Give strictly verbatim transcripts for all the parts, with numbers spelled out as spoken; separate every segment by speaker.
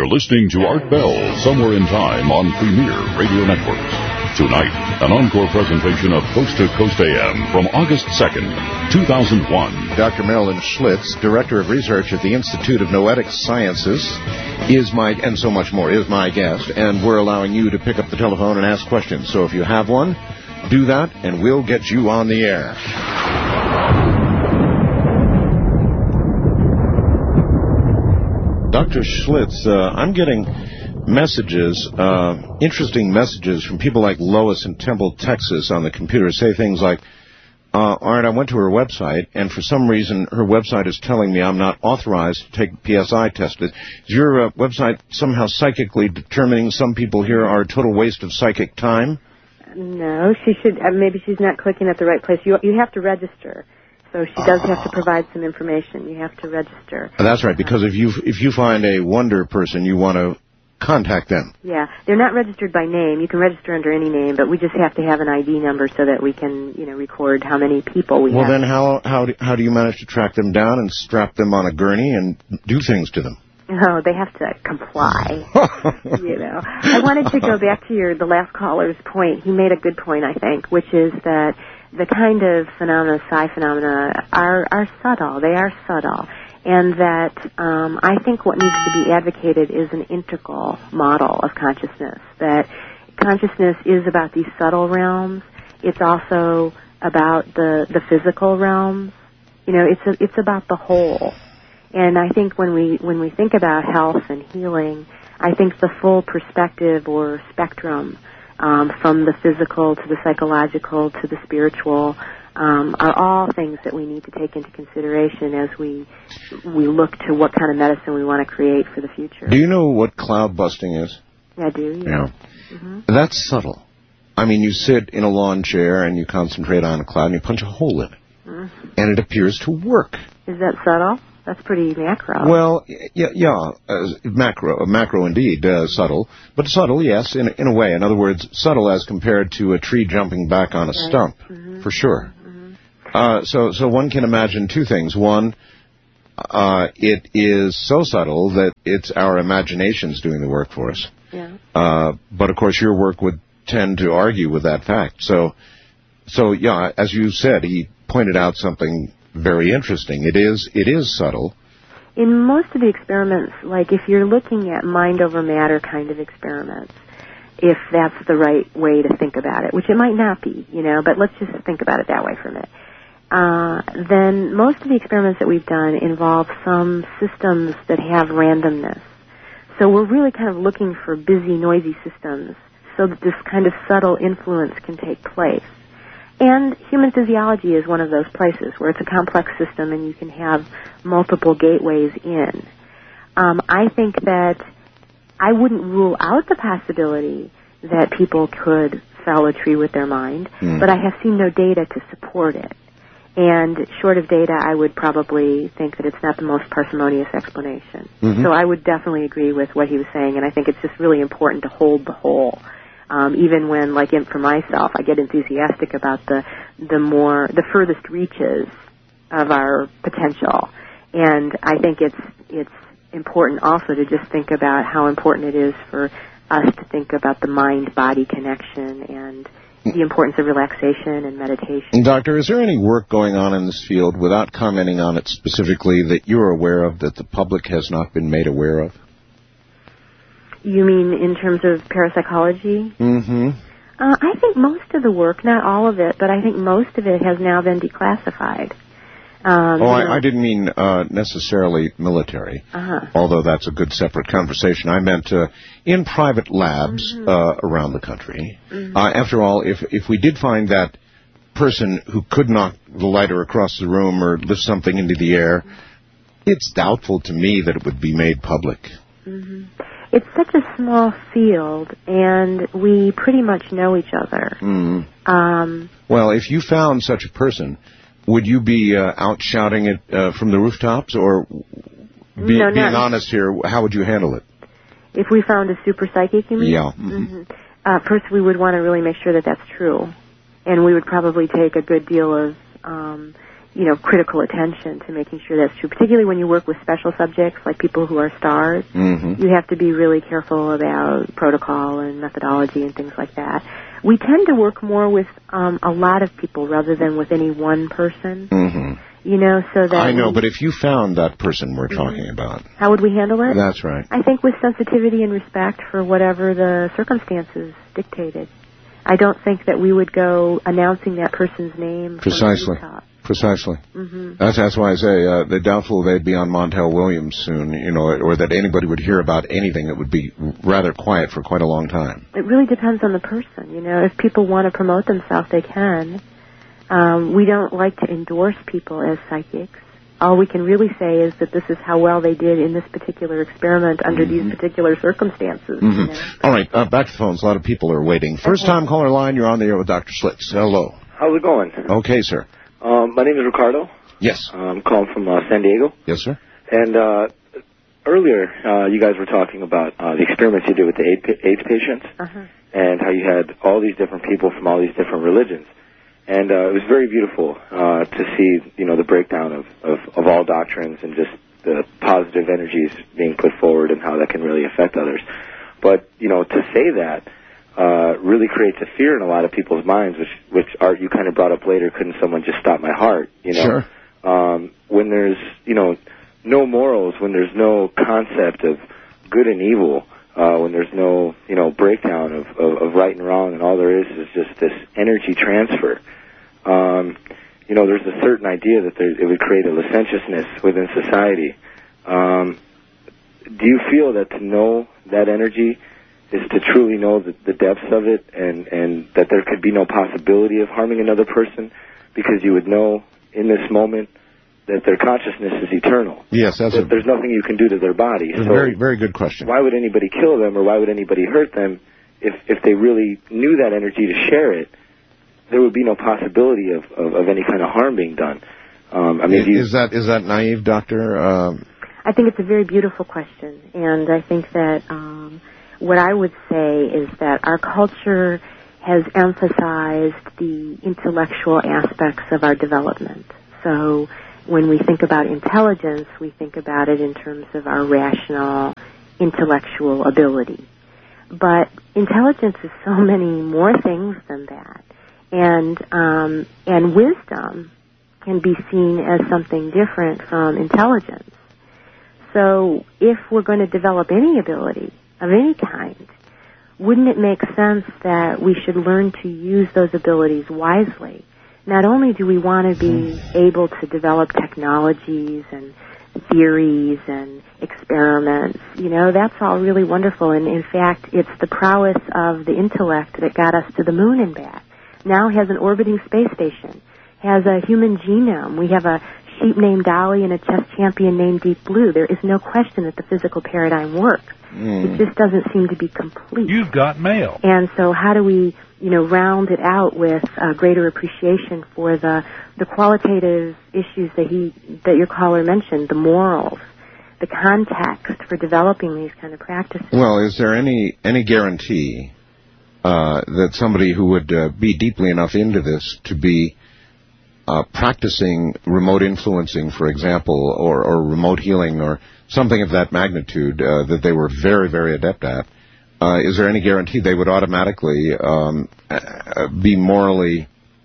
Speaker 1: You're listening to Art Bell, Somewhere in Time on Premier Radio Network. Tonight, an encore presentation of Coast to Coast A M from August second, two thousand one.
Speaker 2: Doctor Marilyn Schlitz, Director of Research at the Institute of Noetic Sciences, is my, and so much more, is my guest, and we're allowing you to pick up the telephone and ask questions. So if you have one, do that, and we'll get you on the air. Doctor Schlitz, uh, I'm getting messages, uh, interesting messages from people like Lois in Temple, Texas on the computer. Say things like, uh, Art, I went to her website, and for some reason her website is telling me I'm not authorized to take the P S I test. Is your uh, website somehow psychically determining some people here are a total waste of psychic time?
Speaker 3: No, she should, uh, maybe she's not clicking at the right place. You, you have to register. So she does have to provide some information. You have to register.
Speaker 2: That's right, because if you if you find a wonder person, you want to contact them.
Speaker 3: Yeah, they're not registered by name. You can register under any name, but we just have to have an I D number so that we can, you know, record how many people we
Speaker 2: well,
Speaker 3: have.
Speaker 2: Well, then how how do, how do you manage to track them down and strap them on a gurney and do things to them?
Speaker 3: Oh, they have to comply. You know, I wanted to go back to your the last caller's point. He made a good point, I think, which is that the kind of phenomena, psi phenomena, are are subtle. They are subtle. And that um, I think what needs to be advocated is an integral model of consciousness, that consciousness is about these subtle realms. It's also about the, the physical realms. You know, it's a, it's about the whole. And I think when we when we think about health and healing, I think the full perspective or spectrum, um, from the physical to the psychological to the spiritual, Um, are all things that we need to take into consideration as we we look to what kind of medicine we want to create for the future.
Speaker 2: Do you know what cloud busting is?
Speaker 3: I do, yeah.
Speaker 2: yeah.
Speaker 3: Mm-hmm.
Speaker 2: That's subtle. I mean, you sit in a lawn chair and you concentrate on a cloud and you punch a hole in it. Mm-hmm. And it appears to work.
Speaker 3: Is that subtle? That's pretty macro.
Speaker 2: Well, yeah, yeah uh, macro, uh, macro indeed, uh, subtle. But subtle, yes, in, in a way. In other words, subtle as compared to a tree jumping back on a right. stump, mm-hmm. for sure. Mm-hmm. Uh, so, so one can imagine two things. One, uh, it is so subtle that it's our imaginations doing the work for us.
Speaker 3: Yeah.
Speaker 2: Uh, but of course, your work would tend to argue with that fact. So, so yeah, as you said, he pointed out something very interesting. It is, it is subtle.
Speaker 3: In most of the experiments, like if you're looking at mind over matter kind of experiments, if that's the right way to think about it, which it might not be, you know, but let's just think about it that way for a minute. Uh, then most of the experiments that we've done involve some systems that have randomness. So we're really kind of looking for busy, noisy systems so that this kind of subtle influence can take place. And human physiology is one of those places where it's a complex system and you can have multiple gateways in. Um, I think that I wouldn't rule out the possibility that people could fell a tree with their mind, mm. but I have seen no data to support it. And short of data, I would probably think that it's not the most parsimonious explanation. Mm-hmm. So I would definitely agree with what he was saying, and I think it's just really important to hold the whole. Um, even when, like in, for myself, I get enthusiastic about the the more the furthest reaches of our potential, and I think it's it's important also to just think about how important it is for us to think about the mind-body connection and the importance of relaxation and meditation.
Speaker 2: Doctor, is there any work going on in this field, without commenting on it specifically, that you're aware of that the public has not been made aware of?
Speaker 3: You mean in terms of parapsychology?
Speaker 2: Mm-hmm.
Speaker 3: Uh, I think most of the work, not all of it, but I think most of it has now been declassified. Um,
Speaker 2: oh, I, I didn't mean uh, necessarily military,
Speaker 3: uh-huh.
Speaker 2: although that's a good separate conversation. I meant uh, in private labs mm-hmm. uh, around the country. Mm-hmm. Uh, after all, if if we did find that person who could knock the lighter across the room or lift something into the air, it's doubtful to me that it would be made public.
Speaker 3: Mm-hmm. It's such a small field, and we pretty much know each other.
Speaker 2: Mm-hmm.
Speaker 3: Um,
Speaker 2: well, if you found such a person, would you be uh, out shouting it uh, from the rooftops, or be,
Speaker 3: no,
Speaker 2: being
Speaker 3: not,
Speaker 2: honest here, how would you handle it?
Speaker 3: If we found a super psychic, you mean?
Speaker 2: Yeah.
Speaker 3: Mm-hmm. Mm-hmm. Uh, first, we would want to really make sure that that's true, and we would probably take a good deal of, um, you know, critical attention to making sure that's true, particularly when you work with special subjects like people who are stars.
Speaker 2: Mm-hmm.
Speaker 3: You have to be really careful about protocol and methodology and things like that. We tend to work more with um, a lot of people rather than with any one person.
Speaker 2: Mm-hmm.
Speaker 3: You know, so that...
Speaker 2: I know,
Speaker 3: we,
Speaker 2: but if you found that person we're
Speaker 3: mm-hmm.
Speaker 2: talking about...
Speaker 3: How would we handle it?
Speaker 2: That's right.
Speaker 3: I think with sensitivity and respect for whatever the circumstances dictated. I don't think that we would go announcing that person's name.
Speaker 2: Precisely. Precisely. Mm-hmm. That's that's why I say uh, they're doubtful they'd be on Montel Williams soon, you know, or that anybody would hear about anything. It would be rather quiet for quite a long time.
Speaker 3: It really depends on the person, you know. If people want to promote themselves, they can. Um, we don't like to endorse people as psychics. All we can really say is that this is how well they did in this particular experiment under mm-hmm. these particular circumstances. Mm-hmm. You know?
Speaker 2: All right, uh, back to the phones. A lot of people are waiting. First time caller line, you're on the air with Doctor Schlitz. Hello.
Speaker 4: How's it going?
Speaker 2: Okay, sir.
Speaker 4: Um, my name is Ricardo.
Speaker 2: Yes.
Speaker 4: I'm calling from uh, San Diego.
Speaker 2: Yes, sir.
Speaker 4: And uh, earlier, uh, you guys were talking about uh, the experiments you did with the AIDS patients uh-huh. and how you had all these different people from all these different religions. And uh, it was very beautiful uh, to see, you know, the breakdown of, of, of all doctrines and just the positive energies being put forward and how that can really affect others. But, you know, to say that uh, really creates a fear in a lot of people's minds, which, which Art, you kind of brought up later, couldn't someone just stop my heart, you know?
Speaker 2: Sure.
Speaker 4: Um, when there's, you know, no morals, when there's no concept of good and evil, Uh, when there's no, you know, breakdown of, of, of right and wrong, and all there is is just this energy transfer. Um, you know, there's a certain idea that there, it would create a licentiousness within society. Um, do you feel that to know that energy is to truly know the, the depths of it, and, and that there could be no possibility of harming another person because you would know in this moment that their consciousness is eternal?
Speaker 2: Yes, that's
Speaker 4: that
Speaker 2: a,
Speaker 4: there's nothing you can do to their body.
Speaker 2: So very, very good question.
Speaker 4: Why would anybody kill them, or why would anybody hurt them if if they really knew that energy to share it? There would be no possibility of, of, of any kind of harm being done. Um, I mean,
Speaker 2: is,
Speaker 4: you,
Speaker 2: is that is that naive, Doctor? Um,
Speaker 3: I think it's a very beautiful question, and I think that um, what I would say is that our culture has emphasized the intellectual aspects of our development. So when we think about intelligence, we think about it in terms of our rational, intellectual ability. But intelligence is so many more things than that. And um, and wisdom can be seen as something different from intelligence. So if we're going to develop any ability of any kind, wouldn't it make sense that we should learn to use those abilities wisely? Not only do we want to be able to develop technologies and theories and experiments, you know, that's all really wonderful. And in fact, it's the prowess of the intellect that got us to the moon and back. Now has an orbiting space station, has a human genome. We have a sheep named Dolly and a chess champion named Deep Blue. There is no question that the physical paradigm works. Mm. It just doesn't seem to be complete.
Speaker 5: You've got mail.
Speaker 3: And so how do we, you know, round it out with a greater appreciation for the the qualitative issues that he that your caller mentioned, the morals, the context for developing these kind of practices?
Speaker 2: Well, is there any any guarantee uh, that somebody who would uh, be deeply enough into this to be uh, practicing remote influencing, for example, or, or remote healing, or something of that magnitude uh, that they were very, very adept at, uh, is there any guarantee they would automatically um, be morally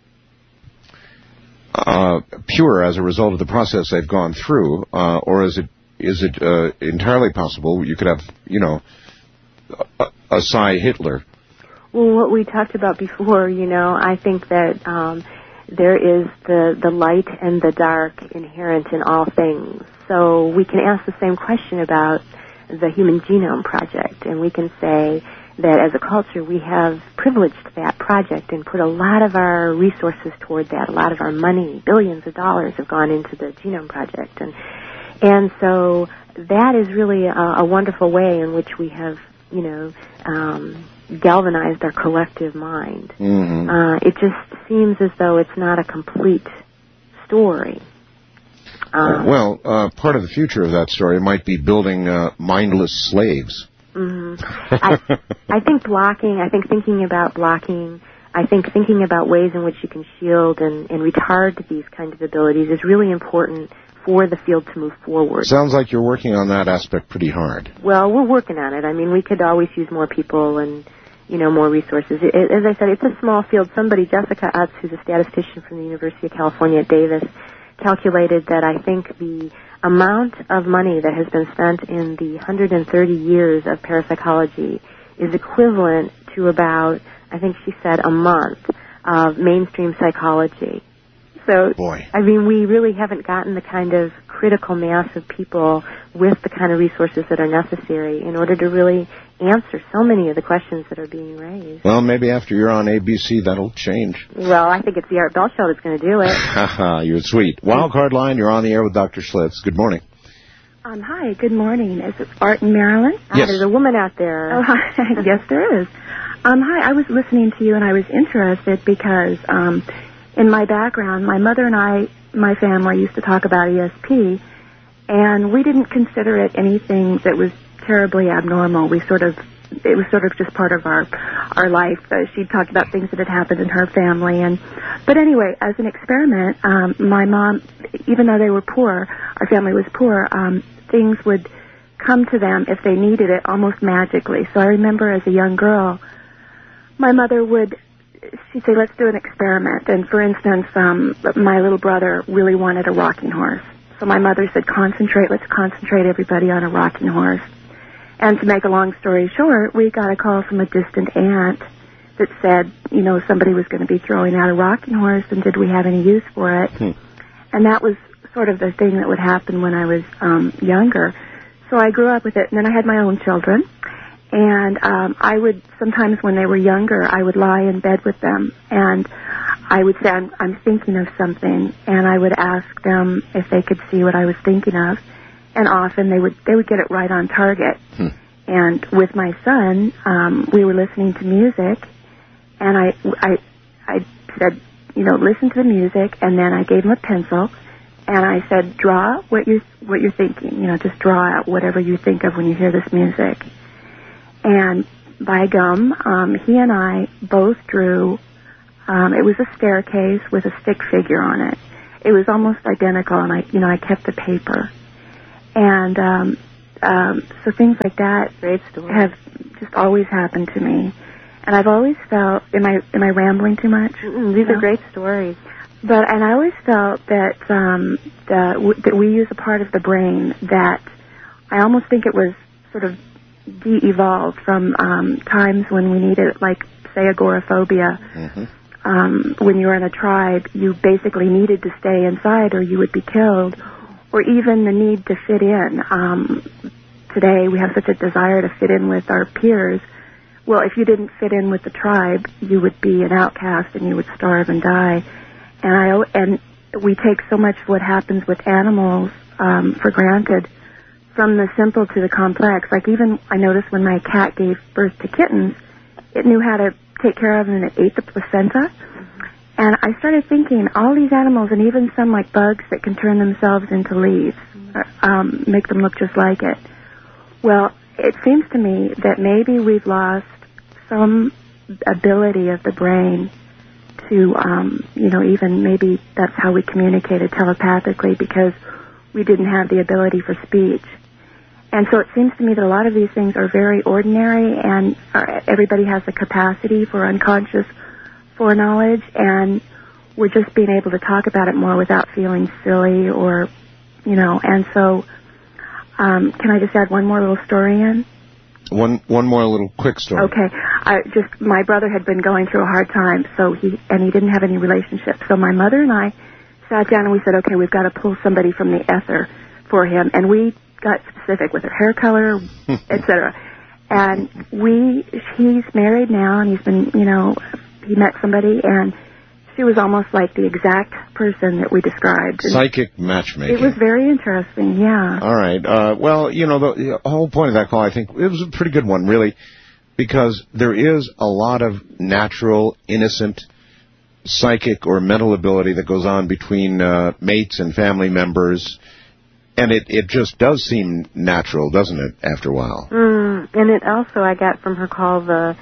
Speaker 2: uh, pure as a result of the process they've gone through, uh, or is it is it uh, entirely possible you could have, you know, a, a Psy Hitler?
Speaker 3: Well, what we talked about before, you know, I think that um, there is the, the light and the dark inherent in all things. So we can ask the same question about the Human Genome Project, and we can say that as a culture we have privileged that project and put a lot of our resources toward that. A lot of our money, billions of dollars, have gone into the Genome Project. And, and so that is really a, a wonderful way in which we have, you know, um, galvanized our collective mind.
Speaker 2: Mm-hmm.
Speaker 3: Uh, it just seems as though it's not a complete story. Um,
Speaker 2: uh, well, uh, part of the future of that story might be building uh, mindless slaves.
Speaker 3: Mm-hmm. I, I think blocking, I think thinking about blocking I think thinking about ways in which you can shield and, and retard these kinds of abilities is really important for the field to move forward.
Speaker 2: Sounds like you're working on that aspect pretty hard.
Speaker 3: Well, we're working on it. I mean, we could always use more people and, you know, more resources. It, as I said, it's a small field. Somebody, Jessica Utz, who's a statistician from the University of California at Davis, calculated that I think the amount of money that has been spent in the one hundred thirty years of parapsychology is equivalent to about, I think she said, a month of mainstream psychology. So,
Speaker 2: Boy.
Speaker 3: I mean, we really haven't gotten the kind of critical mass of people with the kind of resources that are necessary in order to really answer so many of the questions that are being raised.
Speaker 2: Well, maybe after you're on A B C, that'll change.
Speaker 3: Well, I think it's the Art Bell Show that's going to do it.
Speaker 2: Haha, you're sweet. Wildcard Line, you're on the air with Doctor Schlitz. Good morning.
Speaker 5: Um, hi, good morning. Is it Art in Maryland?
Speaker 2: Yes.
Speaker 3: Ah, there's a woman out there.
Speaker 5: Oh, hi. Yes, there is. Um, hi, I was listening to you, and I was interested because um, in my background, my mother and I, my family, used to talk about E S P, and we didn't consider it anything that was terribly abnormal. We sort of, it was sort of just part of our our life. Uh, she talked about things that had happened in her family, and but anyway, as an experiment, um, my mom, even though they were poor, our family was poor, um, things would come to them if they needed it almost magically. So I remember as a young girl, my mother would, she'd say, let's do an experiment. And for instance, um, my little brother really wanted a rocking horse. So my mother said, concentrate, let's concentrate everybody on a rocking horse. And to make a long story short, we got a call from a distant aunt that said, you know, somebody was going to be throwing out a rocking horse, and did we have any use for it?
Speaker 2: Hmm.
Speaker 5: And that was sort of the thing that would happen when I was um, younger. So I grew up with it, and then I had my own children. And um, I would, sometimes when they were younger, I would lie in bed with them, and I would say, I'm, I'm thinking of something, and I would ask them if they could see what I was thinking of. And often they would they would get it right on target.
Speaker 2: Hmm.
Speaker 5: And with my son, um, we were listening to music, and I, I, I said, you know, listen to the music, and then I gave him a pencil, and I said, draw what you're, what you're thinking. You know, just draw out whatever you think of when you hear this music. And by gum, um, he and I both drew, um, it was a staircase with a stick figure on it. It was almost identical, and I, you know, I kept the paper. And um, um, so things like that
Speaker 3: Great story.
Speaker 5: have just always happened to me. And I've always felt, am I am I rambling too much?
Speaker 3: Mm-mm, these
Speaker 5: No?
Speaker 3: are great stories.
Speaker 5: But, and I always felt that, um, the, w- that we use a part of the brain that I almost think it was sort of de-evolved from um, times when we needed, like, say, agoraphobia.
Speaker 2: Mm-hmm.
Speaker 5: Um, when you were in a tribe, you basically needed to stay inside or you would be killed. Or even the need to fit in. Um, today we have such a desire to fit in with our peers. Well, if you didn't fit in with the tribe, you would be an outcast and you would starve and die. And I and we take so much of what happens with animals um, for granted, from the simple to the complex. Like even I noticed when my cat gave birth to kittens, it knew how to take care of them and it ate the placenta. And I started thinking, all these animals, and even some like bugs that can turn themselves into leaves, um, make them look just like it. Well, it seems to me that maybe we've lost some ability of the brain to, um, you know, even maybe that's how we communicated telepathically, because we didn't have the ability for speech. And so it seems to me that a lot of these things are very ordinary, and uh, everybody has the capacity for unconscious foreknowledge, and we're just being able to talk about it more without feeling silly or, you know, and so, um, can I just add one more little story in?
Speaker 2: One one more little quick story.
Speaker 5: Okay. I just, my brother had been going through a hard time, so he, and he didn't have any relationship. So my mother and I sat down and we said, okay, we've got to pull somebody from the ether for him, and we got specific with her hair color, et cetera. And we, he's married now, and he's been, you know, he met somebody, and she was almost like the exact person that we described. And
Speaker 2: Psychic matchmaking.
Speaker 5: it was very interesting, yeah.
Speaker 2: All right. Uh, well, you know, the, the whole point of that call, I think, it was a pretty good one, really, because there is a lot of natural, innocent, psychic or mental ability that goes on between uh, mates and family members, and it, it just does seem natural, doesn't it, after a while?
Speaker 3: Mm, and it also, I got from her call the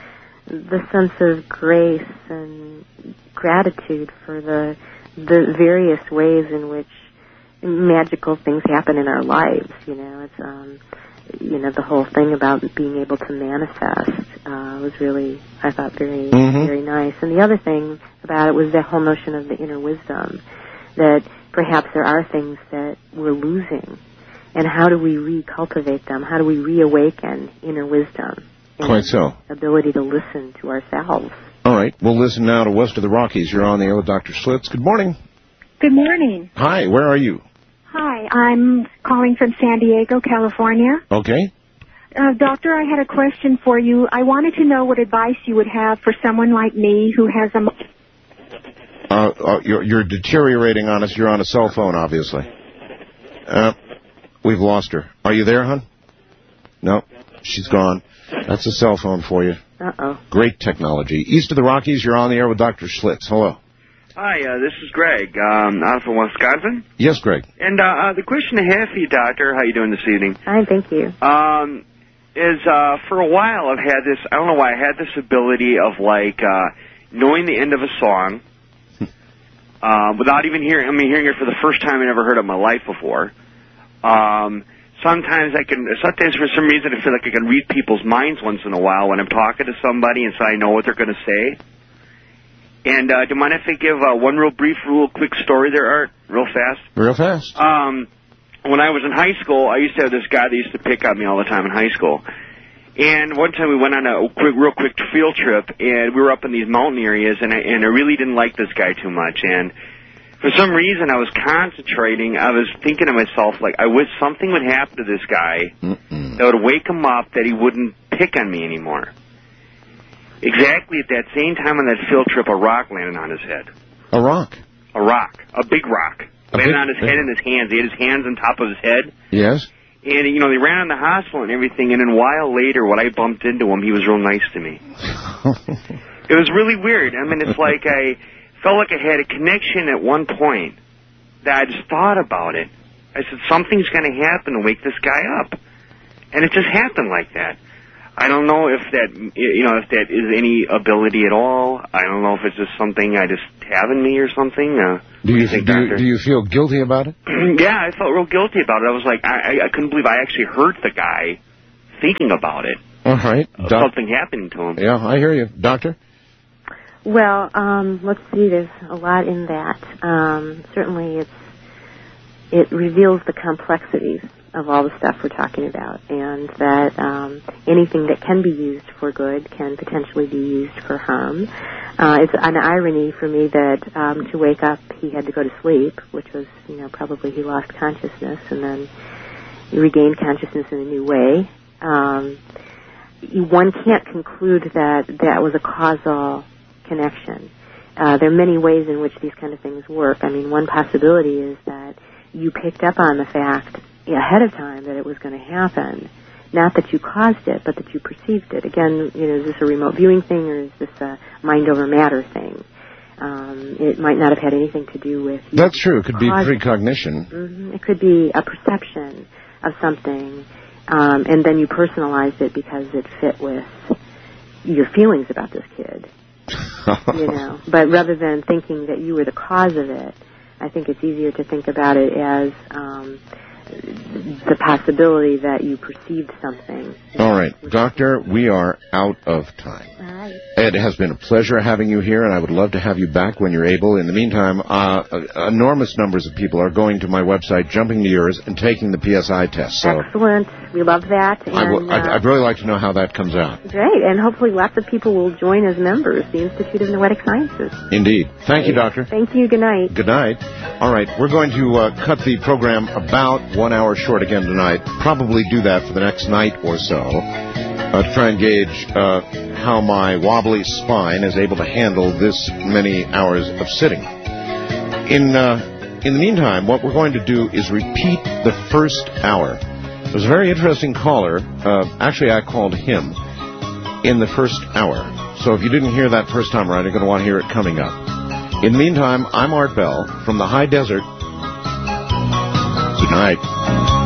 Speaker 3: the sense of grace and gratitude for the the various ways in which magical things happen in our lives. You know, it's um, you know, the whole thing about being able to manifest uh, was really, I thought, very mm-hmm. very nice. And the other thing about it was the whole notion of the inner wisdom, that perhaps there are things that we're losing, and how do we recultivate them? How do we reawaken inner wisdom?
Speaker 2: Quite so.
Speaker 3: Ability to listen to ourselves.
Speaker 2: All right. We'll listen now to West of the Rockies. You're on the air with Doctor Schlitz. Good morning.
Speaker 6: Good morning.
Speaker 2: Hi. Where are you?
Speaker 6: Hi. I'm calling from San Diego, California.
Speaker 2: Okay.
Speaker 6: Uh, doctor, I had a question for you. I wanted to know what advice you would have for someone like me who has a...
Speaker 2: Uh, uh, you're, you're deteriorating on us. You're on a cell phone, obviously. Uh, we've lost her. Are you there, hon? No. She's gone. That's a cell phone for you.
Speaker 3: Uh-oh.
Speaker 2: Great technology. East of the Rockies, you're on the air with Doctor Schlitz. Hello.
Speaker 7: Hi, uh, this is Greg, um, out from Wisconsin.
Speaker 2: Yes, Greg.
Speaker 7: And uh, uh, the question I have for you, Doctor, how you doing this evening?
Speaker 3: Fine, thank you.
Speaker 7: Um, is uh, for a while I've had this, I don't know why, I had this ability of, like, uh, knowing the end of a song uh, without even hearing, I mean, hearing it for the first time I never heard it in my life before. Um... Sometimes I can, sometimes for some reason I feel like I can read people's minds once in a while when I'm talking to somebody, and so I know what they're going to say. And uh, do you mind if I give uh, one real brief, real quick story there, Art, real fast?
Speaker 2: Real fast.
Speaker 7: Um, when I was in high school, I used to have this guy that used to pick on me all the time in high school. And one time we went on a quick, real quick field trip, and we were up in these mountain areas, and I, and I really didn't like this guy too much. And for some reason, I was concentrating. I was thinking to myself, like, I wish something would happen to this guy Mm-mm. that would wake him up, that he wouldn't pick on me anymore. Exactly at that same time on that field trip, a rock landed on his head.
Speaker 2: A rock?
Speaker 7: A rock. A big rock.
Speaker 2: A
Speaker 7: landed
Speaker 2: big,
Speaker 7: on his head and his hands. He had his hands on top of his head.
Speaker 2: Yes.
Speaker 7: And, you know, they ran in the hospital and everything, and then a while later, when I bumped into him, he was real nice to me. It was really weird. I mean, it's like I... felt like I had a connection at one point that I just thought about it. I said, something's going to happen to wake this guy up. And it just happened like that. I don't know if that, you know, if that is any ability at all. I don't know if it's just something I just have in me or something. Uh,
Speaker 2: do, you,
Speaker 7: do, you
Speaker 2: do, you, do you feel guilty about it?
Speaker 7: Yeah, I felt real guilty about it. I was like, I, I couldn't believe I actually hurt the guy thinking about it.
Speaker 2: All right.
Speaker 7: Uh,
Speaker 2: Doc-
Speaker 7: something happened to him.
Speaker 2: Yeah, I hear you. Doctor?
Speaker 3: Well, um, let's see, there's a lot in that. Um, certainly it's, it reveals the complexities of all the stuff we're talking about, and that um, anything that can be used for good can potentially be used for harm. Uh, it's an irony for me that um, to wake up he had to go to sleep, which was, you know, probably he lost consciousness and then he regained consciousness in a new way. Um, one can't conclude that that was a causal connection. Uh, there are many ways in which these kind of things work. I mean, one possibility is that you picked up on the fact ahead of time that it was going to happen. Not that you caused it, but that you perceived it. Again, you know, is this a remote viewing thing or is this a mind over matter thing? Um, it might not have had anything to do with...
Speaker 2: That's true. It could be
Speaker 3: causing.
Speaker 2: precognition.
Speaker 3: Mm-hmm. It could be a perception of something, um, and then you personalized it because it fit with your feelings about this kid. You know, but rather than thinking that you were the cause of it, I think it's easier to think about it as um, the possibility that you perceived something.
Speaker 2: All right, Doctor, we are out of time.
Speaker 3: All right.
Speaker 2: It has been a pleasure having you here, and I would love to have you back when you're able. In the meantime, uh, enormous numbers of people are going to my website, jumping to yours, and taking the P S I test. So
Speaker 3: excellent. We love that. And,
Speaker 2: I will, I'd,
Speaker 3: uh,
Speaker 2: I'd really like to know how that comes out.
Speaker 3: Great, and hopefully lots of people will join as members, the Institute of Noetic Sciences.
Speaker 2: Indeed. Thank you, Doctor.
Speaker 3: Thank you. Good night.
Speaker 2: Good night. All right, we're going to uh, cut the program about one hour short again tonight. Probably do that for the next night or so uh, to try and gauge uh, how my wobbly spine is able to handle this many hours of sitting. In uh, in the meantime, what we're going to do is repeat the first hour. There was a very interesting caller. Uh, actually, I called him in the first hour. So if you didn't hear that first time around, you're going to want to hear it coming up. In the meantime, I'm Art Bell from the high desert. Good night.